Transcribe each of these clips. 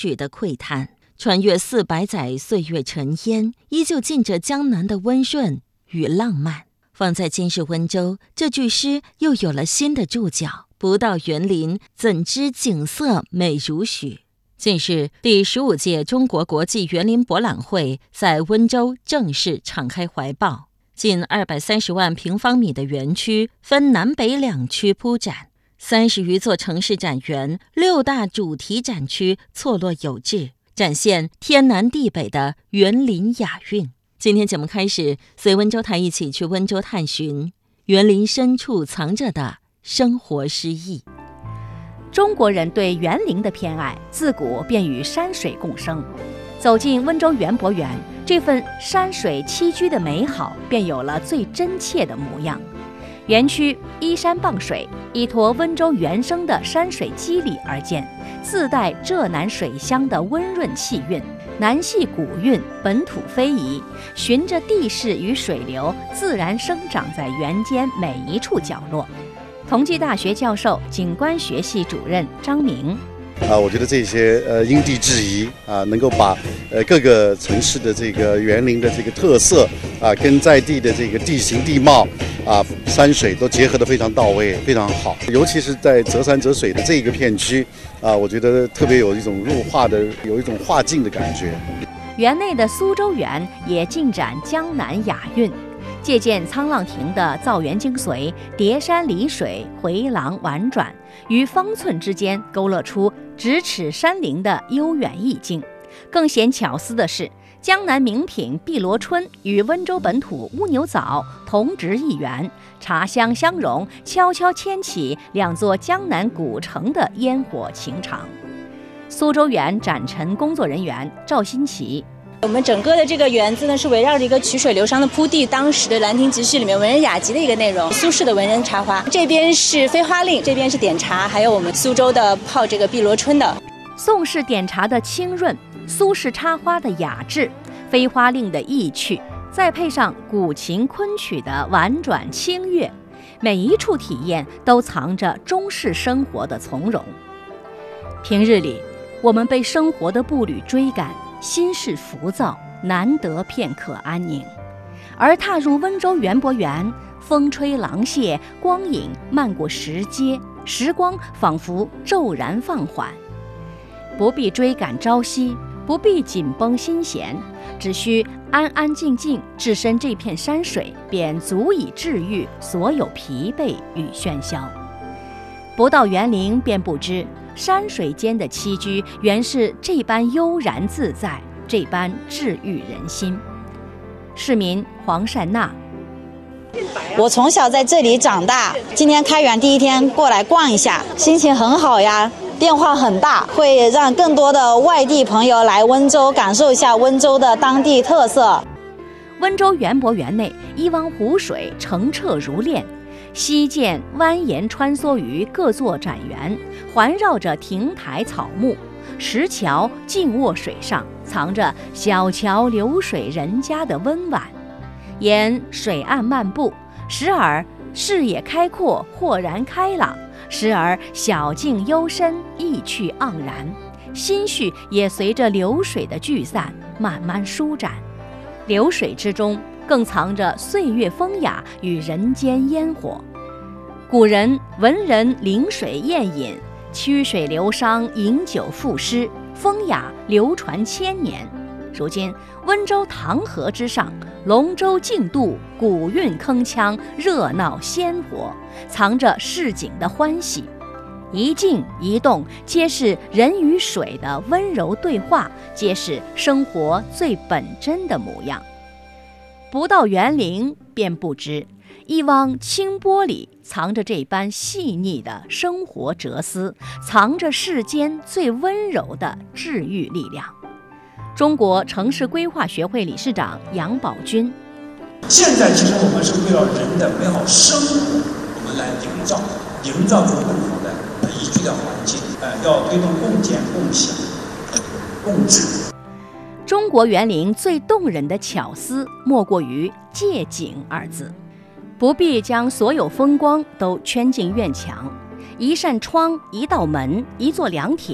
许的喟叹。穿越400载岁月尘烟，依旧浸着江南的温润与浪漫。放在今日温州，这句诗又有了新的注脚：不到园林，怎知景色美如许。近日，第15届中国国际园林博览会在温州正式敞开怀抱。近230万平方米的园区分南北2区铺展，30余座城市展园，6大主题展区错落有致，展现天南地北的园林雅韵。今天节目开始，随温州台一起去温州探寻园林深处藏着的生活诗意。 中国人对园林的偏爱，自古便与山水共生。走进温州园博园，这份山水栖居的美好便有了最真切的模样。园区依山傍水，依托温州原生的山水肌理而建，自带浙南水乡的温润气韵，南系古韵，本土非遗，循着地势与水流，自然生长在园间每一处角落。同济大学教授、景观学系主任张明。 我觉得这些因地制宜能够把各个城市的这个园林的这个特色跟在地的这个地形地貌山水都结合得非常到位，非常好。尤其是在择山择水的这一个片区我觉得特别有一种入画的，有一种画境的感觉。 园内的苏州园也尽展江南雅韵，借鉴沧浪亭的造园精髓，叠山离水，回廊婉转，于方寸之间勾勒出咫尺山林的悠远意境。更显巧思的是，江南名品碧螺春与温州本土乌牛枣同植一园，茶香相融，悄悄牵起2座江南古城的烟火情长。苏州园展陈工作人员赵新奇。 我们整个的这个园子呢，是围绕着一个曲水流觞的铺地，当时的《兰亭集序》里面文人雅集的一个内容，苏轼的文人茶花。这边是飞花令，这边是点茶，还有我们苏州的泡这个碧螺春的。 宋式点茶的清润，苏式插花的雅致，飞花令的意趣，再配上古琴昆曲的婉转清悦，每一处体验都藏着中式生活的从容。平日里，我们被生活的步履追赶，心事浮躁，难得片刻安宁。而踏入温州园博园，风吹廊榭，光影漫过石阶，时光仿佛骤然放缓。不必追赶朝夕，不必紧绷心弦，只需安安静静置身这片山水，便足以治愈所有疲惫与喧嚣。不到园林便不知，山水间的栖居原是这般悠然自在，这般治愈人心。市民黄善娜。 我从小在这里长大，今天开园第一天过来逛一下，心情很好呀。变化很大，会让更多的外地朋友来温州感受一下温州的当地特色。 温州园博园内，一汪湖水澄澈如练，溪涧蜿蜒穿梭于各座展园，环绕着亭台草木，石桥静卧水上，藏着小桥流水人家的温婉。沿水岸漫步，时而视野开阔，豁然开朗，时而小径幽深，意趣盎然，心绪也随着流水的聚散慢慢舒展。流水之中更藏着岁月风雅与人间烟火。古人文人临水宴饮，曲水流觞，饮酒赋诗，风雅流传千年。如今温州塘河之上，龙舟竞渡，古韵铿锵，热闹鲜活，藏着市井的欢喜。一静一动，皆是人与水的温柔对话，皆是生活最本真的模样。不到园林便不知，一汪清波里藏着这般细腻的生活哲思，藏着世间最温柔的治愈力量。中国城市规划学会理事长杨宝军。 现在其实我们是为了人的美好生活，我们来营造出更好的宜居的环境，要推动共建、共享、共治。 中国园林最动人的巧思，莫过于借景二字。不必将所有风光都圈进院墙，一扇窗，一道门，一座凉亭，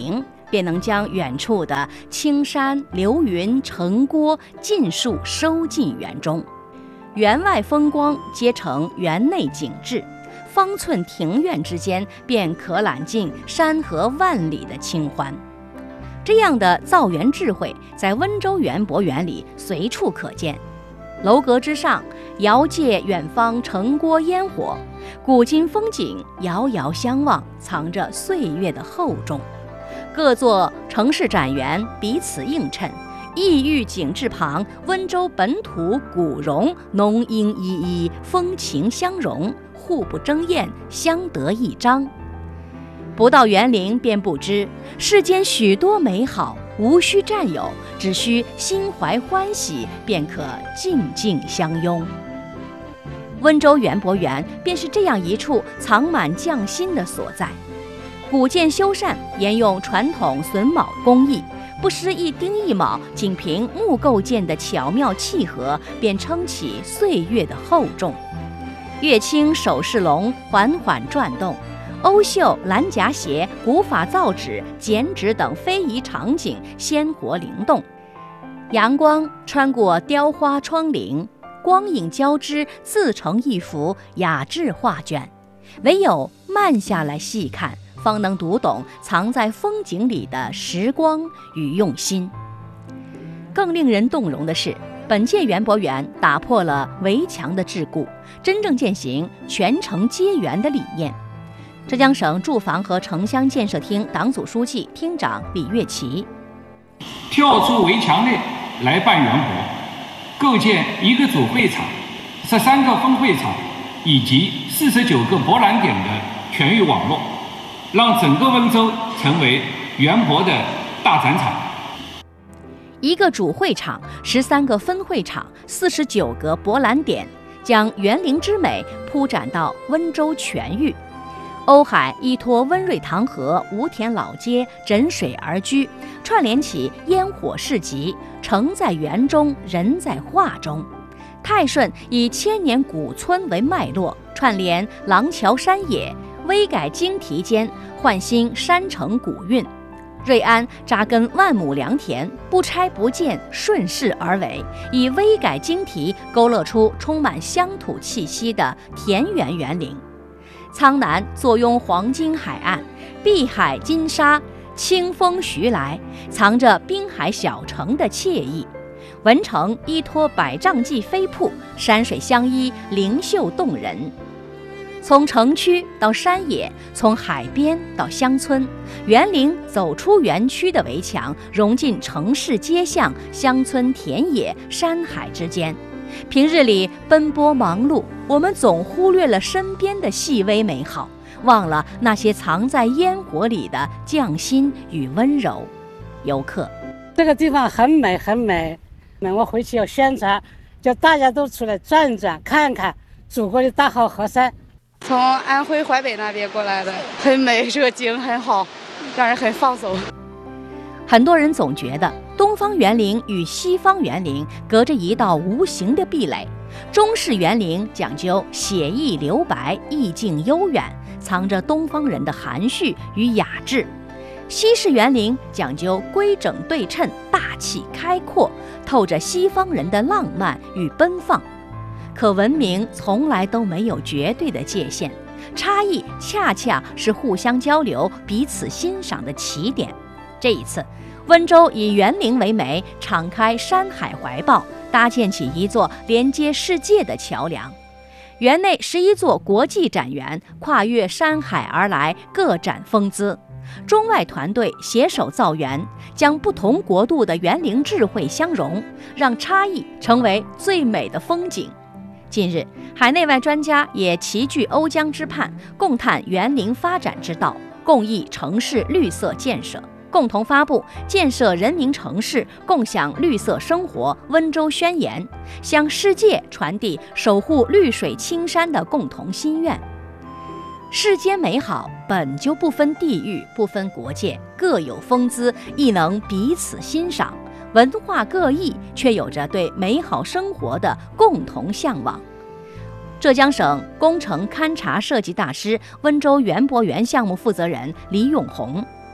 便能将远处的青山流云城郭尽数收进园中，园外风光皆成园内景致，方寸庭院之间便可揽尽山河万里的清欢。这样的造园智慧在温州园博园里随处可见。楼阁之上遥借远方城郭烟火，古今风景遥遥相望，藏着岁月的厚重。各座城市展园彼此映衬，异域景致旁，温州本土古容浓荫依依，风情相融，互不争艳，相得益彰。不到园林便不知，世间许多美好无需占有，只需心怀欢喜，便可静静相拥。温州园博园便是这样一处藏满匠心的所在。古建修缮，沿用传统榫卯工艺，不失一钉一卯，仅凭木构件的巧妙契合，便撑起岁月的厚重。乐清首饰龙缓缓转动，欧绣、蓝夹鞋、古法造纸、剪纸等非遗场景鲜活灵动，阳光穿过雕花窗棂，光影交织，自成一幅雅致画卷。唯有慢下来细看，方能读懂藏在风景里的时光与用心。更令人动容的是，本届园博园打破了围墙的桎梏，真正践行全城皆园的理念。浙江省住房和城乡建设厅党组书记、厅长李月琪： 跳出围墙内来办园博，构建一个主会场、13个分会场以及49个博览点的全域网络，让整个温州成为园博的大展场。 一个主会场、13个分会场、49个博览点，将园林之美铺展到温州全域。瓯海依托温瑞塘河、吴田老街枕水而居，串联起烟火市集，城在园中，人在画中。泰顺以千年古村为脉络，串联廊桥山野，微改经题间，焕新山城古韵。瑞安扎根万亩良田，不拆不建，顺势而为，以微改经题勾勒出充满乡土气息的田园园林。苍南坐拥黄金海岸，碧海金沙，清风徐来，藏着滨海小城的惬意。文城依托百丈记飞瀑，山水相依，灵秀动人。从城区到山野，从海边到乡村，园林走出园区的围墙，融进城市街巷、乡村田野、山海之间。平日里奔波忙碌，我们总忽略了身边的细微美好，忘了那些藏在烟火里的匠心与温柔。游客： 这个地方很美很美，我回去要宣传，叫大家都出来转转看看祖国的大好河山。 从安徽淮北那边过来的，很美，这个景很好，让人很放松。 很多人总觉得东方园林与西方园林隔着一道无形的壁垒，中式园林讲究写意留白，意境悠远，藏着东方人的含蓄与雅致；西式园林讲究规整对称，大气开阔，透着西方人的浪漫与奔放。可文明从来都没有绝对的界限，差异恰恰是互相交流、彼此欣赏的起点。这一次，温州以园林为媒，敞开山海怀抱，搭建起一座连接世界的桥梁。园内11座国际展园跨越山海而来，各展风姿。中外团队携手造园，将不同国度的园林智慧相融，让差异成为最美的风景。近日，海内外专家也齐聚瓯江之畔，共探园林发展之道，共议城市绿色建设，共同发布《建设人民城市，共享绿色生活温州宣言》，向世界传递守护绿水青山的共同心愿。世间美好本就不分地域，不分国界，各有风姿，亦能彼此欣赏。文化各异，却有着对美好生活的共同向往。浙江省工程勘察设计大师、温州园博园项目负责人李永红：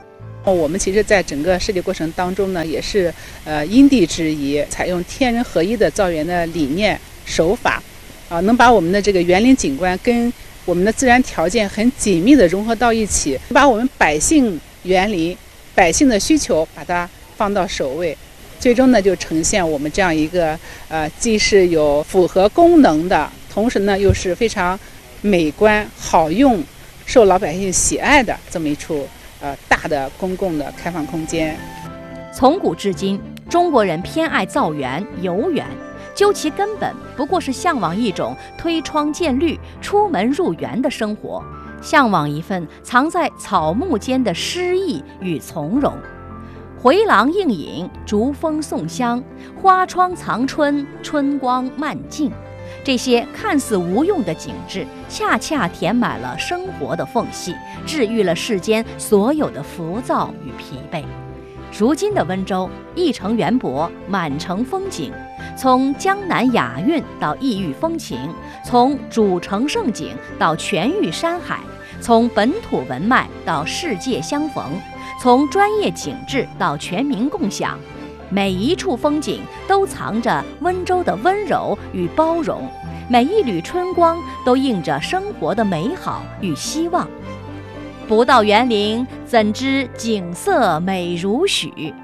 我们其实在整个设计过程当中呢，也是因地制宜，采用天人合一的造园的理念手法，能把我们的这个园林景观跟我们的自然条件很紧密的融合到一起，把我们百姓园林百姓的需求把它放到首位，最终呢就呈现我们这样一个既是有符合功能的，同时呢又是非常美观好用受老百姓喜爱的这么一处大的公共的开放空间。 从古至今，中国人偏爱造园游园，究其根本不过是向往一种推窗见绿出门入园的生活，向往一份藏在草木间的诗意与从容。回廊映影，竹风送香，花窗藏春，春光漫径，这些看似无用的景致，恰恰填满了生活的缝隙，治愈了世间所有的浮躁与疲惫。如今的温州，一城园博，满城风景，从江南雅韵到异域风情，从主城胜景到全域山海，从本土文脉到世界相逢，从专业景致到全民共享，每一处风景都藏着温州的温柔与包容，每一缕春光都映着生活的美好与希望。不到园林，怎知景色美如许？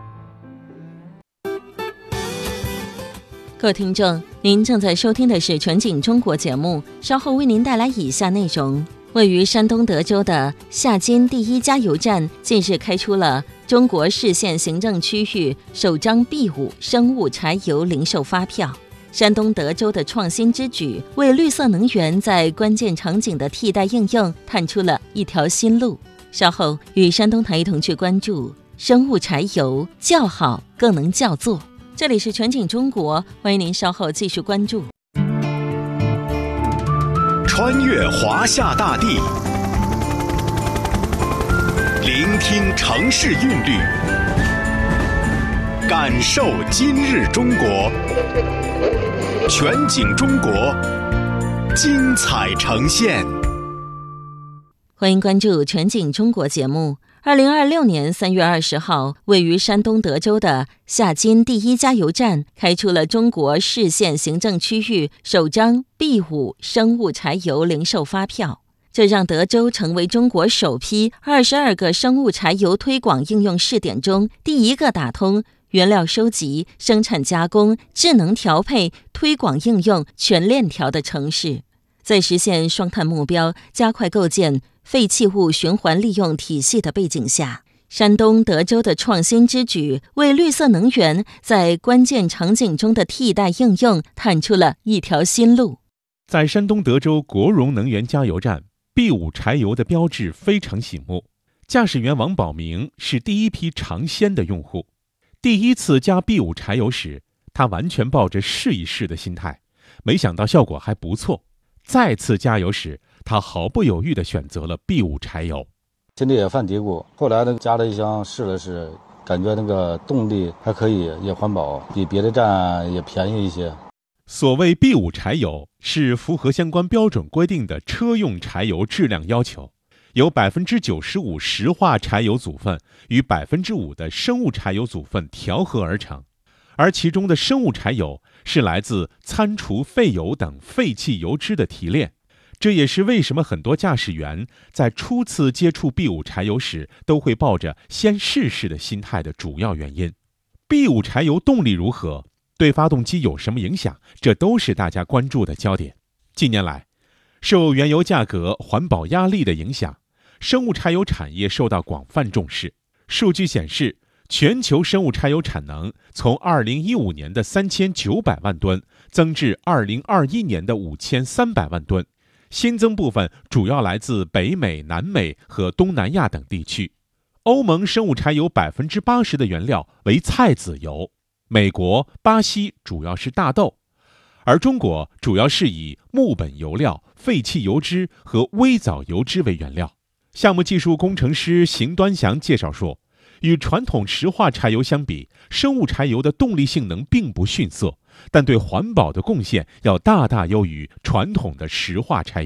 各位听众，您正在收听的是全景中国节目，稍后为您带来以下内容。位于山东德州的夏津第一加油站近日开出了中国市县行政区域首张 B5 生物柴油零售发票。山东德州的创新之举，为绿色能源在关键场景的替代应用探出了一条新路。稍后与山东台一同去关注生物柴油，叫好更能叫座。这里是全景中国，欢迎您稍后继续关注。 穿越华夏大地，聆听城市韵律，感受今日中国。全景中国，精彩呈现。 欢迎关注全景中国节目。2026年3月20号，位于山东德州的夏津第一加油站开出了中国市县行政区域首张 B5 生物柴油零售发票，这让德州成为中国首批22个生物柴油推广应用试点中第一个打通原料收集、生产加工、智能调配、推广应用全链条的城市。在实现双碳目标、加快构建废弃物循环利用体系的背景下，山东德州的创新之举，为绿色能源在关键场景中的替代应用探出了一条新路。 在山东德州国荣能源加油站 B5 柴油的标志非常醒目，驾驶员王宝明是第一批尝鲜的用户。第一次加 B5 柴油时，他完全抱着试一试的心态，没想到效果还不错。再次加油时，他毫不犹豫地选择了 B5 柴油。 心里也犯嘀咕，后来加了一箱试了试，感觉那个动力还可以，也环保，比别的站也便宜一些。 所谓 B5 柴油是符合相关标准规定的车用柴油质量要求，由 95% 石化柴油组分与 5% 的生物柴油组分调和而成，而其中的生物柴油是来自餐厨废油等废弃油脂的提炼。这也是为什么很多驾驶员在初次接触 B5 柴油时都会抱着先试试的心态的主要原因。B5 柴油动力如何，对发动机有什么影响，这都是大家关注的焦点。近年来，受原油价格、环保压力的影响，生物柴油产业受到广泛重视。数据显示，全球生物柴油产能从2015年的3900万吨增至2021年的5300万吨，新增部分主要来自北美、南美和东南亚等地区。欧盟生物柴油 80% 的原料为菜籽油，美国、巴西主要是大豆，而中国主要是以木本油料、废弃油脂和微藻油脂为原料。项目技术工程师邢端祥介绍说，与传统石化柴油相比，生物柴油的动力性能并不逊色，但对环保的贡献要大大优于传统的石化柴油。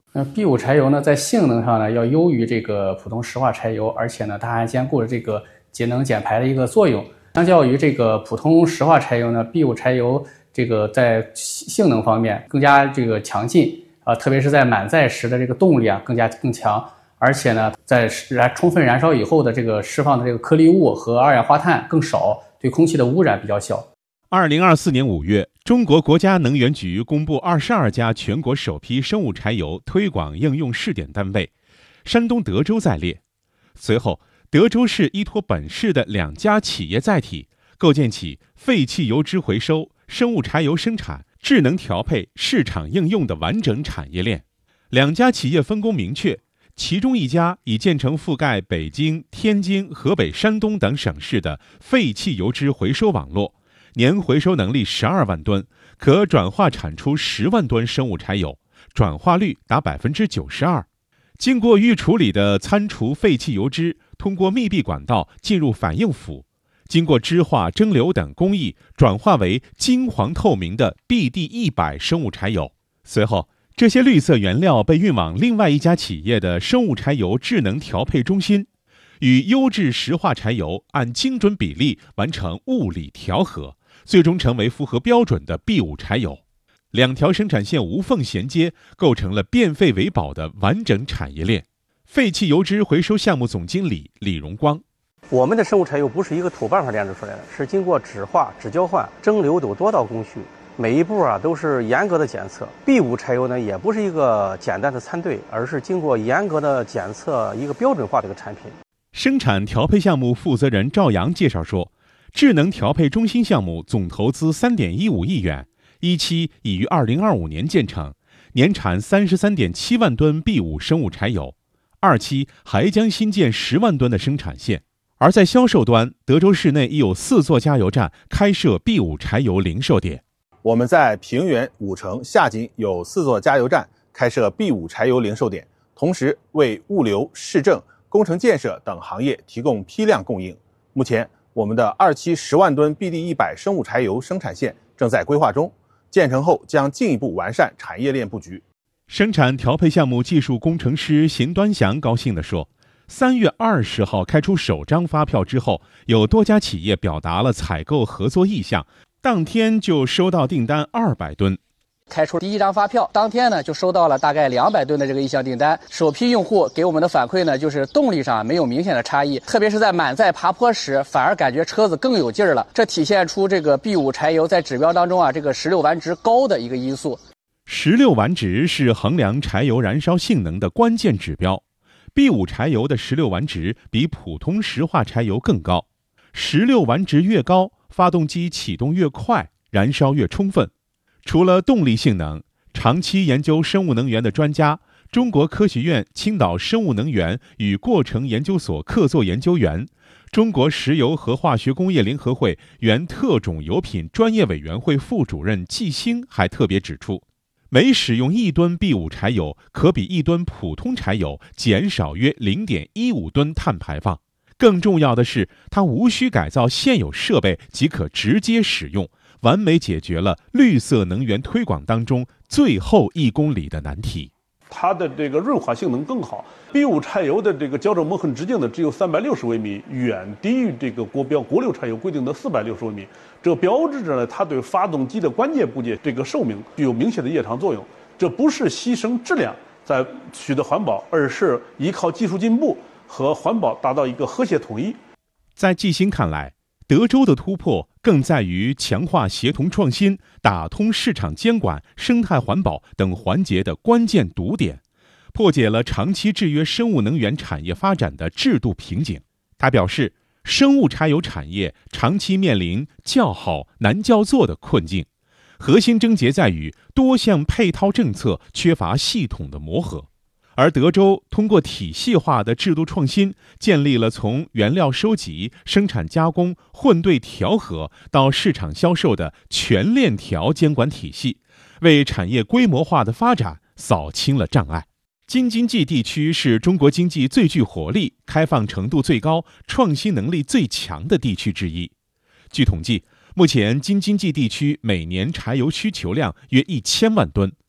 B5柴油呢，在性能上呢要优于这个普通石化柴油，而且呢，它还兼顾了这个节能减排的一个作用。相较于这个普通石化柴油呢 ，B5柴油这个在性能方面更加这个强劲特别是在满载时的这个动力更强，而且呢，在充分燃烧以后的这个释放的这个颗粒物和二氧化碳更少，对空气的污染比较小。 2024年5月，中国国家能源局公布22家全国首批生物柴油推广应用试点单位，山东德州在列。随后，德州市依托本市的2家企业载体，构建起废弃油脂回收、生物柴油生产、智能调配、市场应用的完整产业链。2家企业分工明确，其中1家已建成覆盖北京、天津、河北、山东等省市的废弃油脂回收网络，年回收能力12万吨，可转化产出10万吨生物柴油，转化率达92%。经过预处理的餐厨废弃油脂，通过密闭管道进入反应釜，经过支化、蒸馏等工艺，转化为金黄透明的 BD100 生物柴油。随后，这些绿色原料被运往另外1家企业的生物柴油智能调配中心，与优质石化柴油按精准比例完成物理调和，最终成为符合标准的 B5 柴油。2条生产线无缝衔接，构成了变废为宝的完整产业链。废弃油脂回收项目总经理李荣光： 我们的生物柴油不是一个土办法炼制出来的，是经过酯化、酯交换、蒸馏等多道工序，每一步都是严格的检测。B5柴油呢，也不是一个简单的参对，而是经过严格的检测一个标准化的一个产品。 生产调配项目负责人赵阳介绍说，智能调配中心项目总投资3.15亿元，一期已于2025年建成，年产33.7万吨 B5 生物柴油，2期还将新建10万吨的生产线。而在销售端，德州市内已有4座加油站开设 B5 柴油零售点。 我们在平原、武城、下井有4座加油站开设 B5 柴油零售点，同时为物流、市政、工程建设等行业提供批量供应。目前，我们的2期10万吨 BD100 生物柴油生产线正在规划中，建成后将进一步完善产业链布局。 生产调配项目技术工程师邢端祥高兴地说，3月20号开出首张发票之后，有多家企业表达了采购合作意向，当天就收到订单200吨。 开出第1张发票，当天呢就收到了大概200吨的这个意向订单。首批用户给我们的反馈呢，就是动力上没有明显的差异，特别是在满载爬坡时，反而感觉车子更有劲儿了。这体现出这个 B5 柴油在指标当中这个16烷值高的一个因素。 16烷值是衡量柴油燃烧性能的关键指标。B5 柴油的16烷值比普通石化柴油更高，16烷值越高，发动机启动越快，燃烧越充分。除了动力性能，长期研究生物能源的专家、中国科学院青岛生物能源与过程研究所客座研究员、中国石油和化学工业联合会原特种油品专业委员会副主任季星还特别指出，每使用1吨 B5 柴油，可比1吨普通柴油减少约 0.15吨碳排放。更重要的是，它无需改造现有设备即可直接使用，完美解决了绿色能源推广当中最后1公里的难题。 它的这个润滑性能更好。B5 柴油的这个校正磨痕直径呢只有360微米，远低于这个国六柴油规定的460微米。这标志着呢它对发动机的关键部件这个寿命具有明显的延长作用。这不是牺牲质量在取得环保，而是依靠技术进步和环保达到一个和谐统一。 在季星看来，德州的突破更在于强化协同创新，打通市场监管、生态环保等环节的关键堵点，破解了长期制约生物能源产业发展的制度瓶颈。他表示，生物柴油产业长期面临叫好难叫座的困境，核心症结在于多项配套政策缺乏系统的磨合。而德州通过体系化的制度创新，建立了从原料收集、生产加工、混兑调和到市场销售的全链条监管体系，为产业规模化的发展扫清了障碍。京津冀地区是中国经济最具活力、开放程度最高、创新能力最强的地区之一。据统计，目前京津冀地区每年柴油需求量约1000万吨。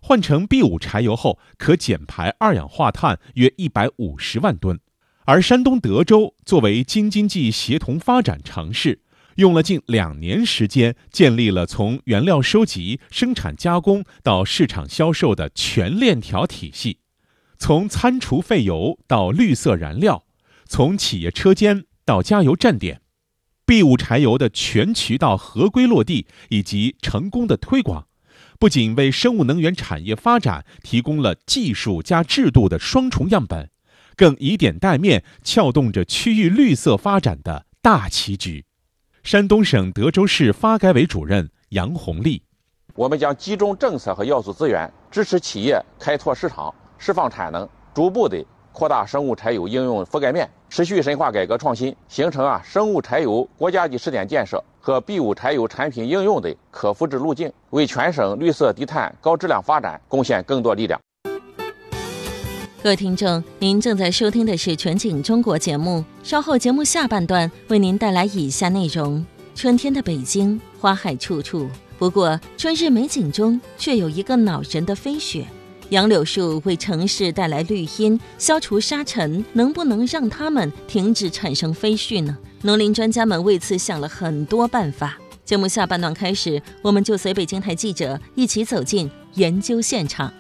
换成 B5 柴油后，可减排二氧化碳约150万吨。而山东德州作为京津冀协同发展城市，用了近2年时间，建立了从原料收集、生产加工到市场销售的全链条体系，从餐厨废油到绿色燃料，从企业车间到加油站点。B5 柴油的全渠道合规落地以及成功的推广，不仅为生物能源产业发展提供了技术加制度的双重样本，更以点带面，撬动着区域绿色发展的大棋局。山东省德州市发改委主任杨红丽： 我们将集中政策和要素资源，支持企业开拓市场、释放产能，逐步地扩大生物柴油应用覆盖面，持续深化改革创新，形成生物柴油国家级试点建设和 B5 柴油产品应用的可复制路径，为全省绿色低碳高质量发展贡献更多力量。 各位听众，您正在收听的是全景中国节目，稍后节目下半段为您带来以下内容：春天的北京，花海处处，不过春日美景中却有一个恼人的飞雪。杨柳树为城市带来绿荫，消除沙尘，能不能让它们停止产生飞絮呢？农林专家们为此想了很多办法。节目下半段开始，我们就随北京台记者一起走进研究现场。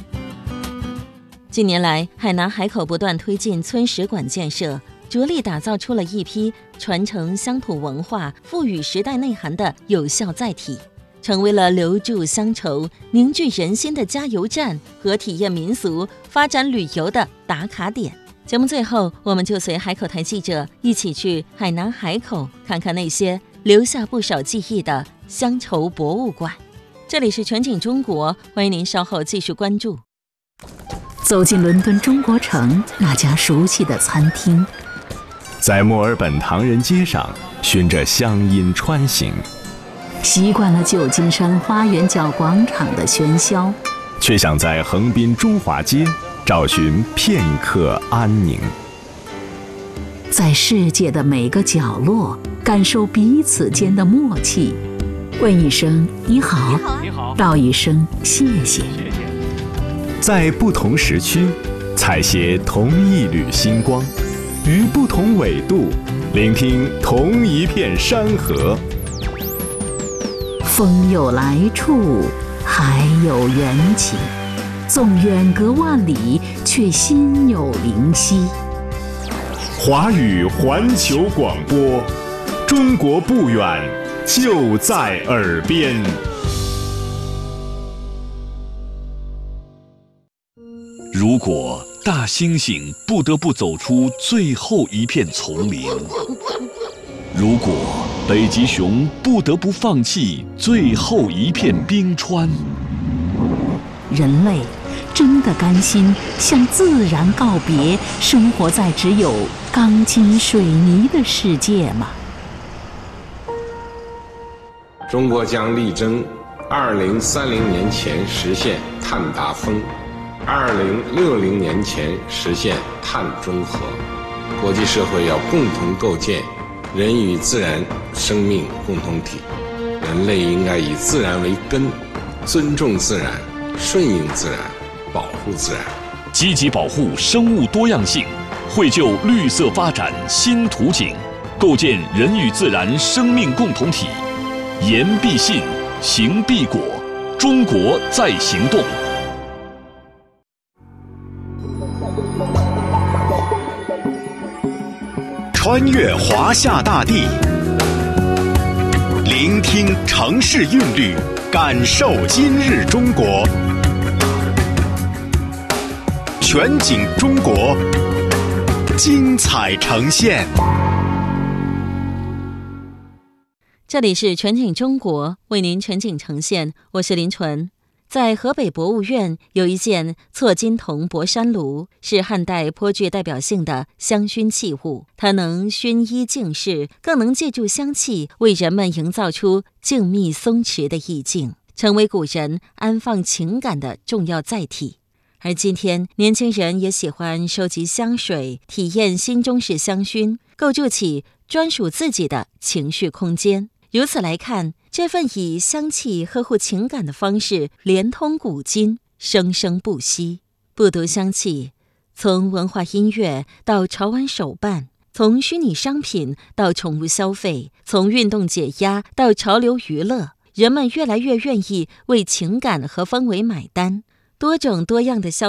近年来，海南海口不断推进村史馆建设，着力打造出了一批传承乡土文化、赋予时代内涵的有效载体，成为了留住乡愁、凝聚人心的加油站和体验民俗、发展旅游的打卡点。节目最后，我们就随海口台记者一起去海南海口，看看那些留下不少记忆的乡愁博物馆。这里是全景中国，欢迎您稍后继续关注。 走进伦敦中国城那家熟悉的餐厅， 在墨尔本唐人街上循着乡音穿行， 习惯了旧金山花园角广场的喧嚣， 却想在横滨中华街找寻片刻安宁。 在世界的每个角落感受彼此间的默契，问一声你好，道一声谢谢。 在不同时区采撷同一缕星光，于不同纬度聆听同一片山河。 风有来处，海有缘起，纵远隔万里，却心有灵犀。 华语环球广播，中国不远，就在耳边。 如果大猩猩不得不走出最后一片丛林，如果北极熊不得不放弃最后一片冰川， 人类真的甘心向自然告别，生活在只有钢筋水泥的世界吗？ 中国将力争2030年前实现碳达峰，2060年前实现碳中和。国际社会要共同构建人与自然生命共同体，人类应该以自然为根，尊重自然，顺应自然，保护自然， 积极保护生物多样性，绘就绿色发展新图景，构建人与自然生命共同体。言必信，行必果，中国在行动。 穿越华夏大地，聆听城市韵律，感受今日中国。全景中国，精彩呈现。 这里是全景中国，为您全景呈现，我是林纯。在河北博物院有一件错金铜博山炉，是汉代颇具代表性的香薰器物。它能熏衣净室，更能借助香气为人们营造出静谧松弛的意境，成为古人安放情感的重要载体。而今天，年轻人也喜欢收集香水，体验新中式香薰，构筑起专属自己的情绪空间。由此来看，这份以香气呵护情感的方式连通古今， 生生不息。不独香气，从文化音乐到潮玩手办，从虚拟商品到宠物消费，从运动解压到潮流娱乐，人们越来越愿意为情感和氛围买单。多种多样的消